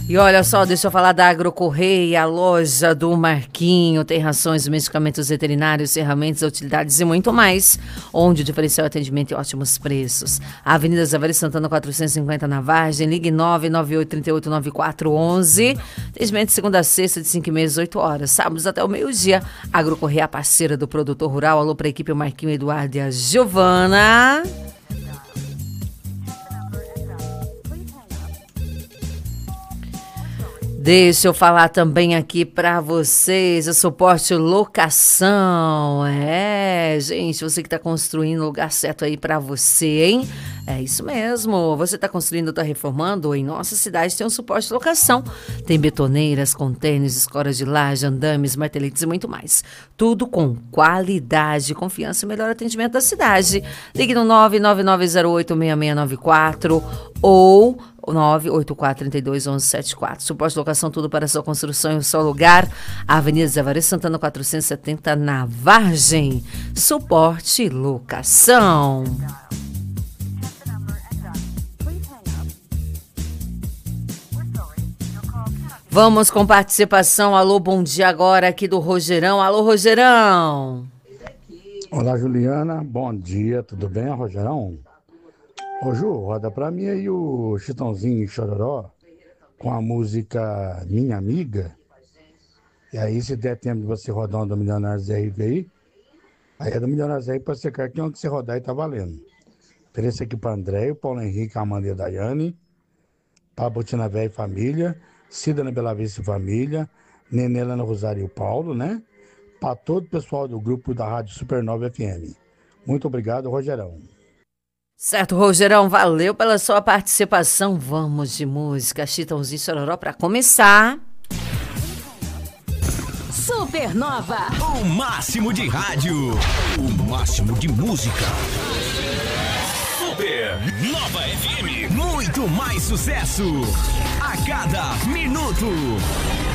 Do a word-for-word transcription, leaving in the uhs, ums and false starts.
E olha só, deixa eu falar da Agrocorreia, a loja do Marquinho. Tem rações, medicamentos veterinários, ferramentas, utilidades e muito mais. Onde o diferencial é atendimento e ótimos preços. A Avenida Zé Vale Santana quatrocentos e cinquenta na Vargem. Ligue nove nove oito, três oito nove quatro, onze. Atendimento de segunda a sexta, de cinco e meia às oito horas. Sábados até o meio-dia. Agrocorreia, parceira do produtor rural. Alô para a equipe, o Marquinho, Eduardo e a Giovana. Deixa eu falar também aqui para vocês, o suporte locação. É, gente, você que está construindo o lugar certo aí para você, hein? É isso mesmo. Você está construindo ou está reformando? Em nossa cidade tem um suporte locação. Tem betoneiras, contêineres, escoras de laje, andames, marteletes e muito mais. Tudo com qualidade, confiança e melhor atendimento da cidade. Ligue no nove nove nove zero oito seis seis nove quatro ou nove oito quatro, três dois, um um sete quatro. Suporte locação, tudo para a sua construção em um só lugar. Avenida Zé Vale Santana quatrocentos e setenta na Vargem. Suporte locação. Vamos com participação. Alô, bom dia agora aqui do Rogerão. Alô, Rogerão. Olá, Juliana. Bom dia. Tudo bem, Rogerão? Ô, Ju, roda pra mim aí o Chitãozinho e Chororó com a música Minha Amiga. E aí, se der tempo de você rodar um do Milionários R V aí, aí é do Milionários R V pra você quer que onde você rodar e tá valendo. Ofereço aqui pra André, o Paulo Henrique, a Amanda e a Daiane, pra Botina Véia e Família, Cida na Bela Vista e Família, Nenê lá no Rosário e o Paulo, né? Pra todo o pessoal do grupo da Rádio Supernova F M. Muito obrigado, Rogerão. Certo, Rogerão, valeu pela sua participação. Vamos de música, Chitãozinho e Chororó para começar. Supernova. O máximo de rádio, o máximo de música. Supernova F M. Muito mais sucesso a cada minuto.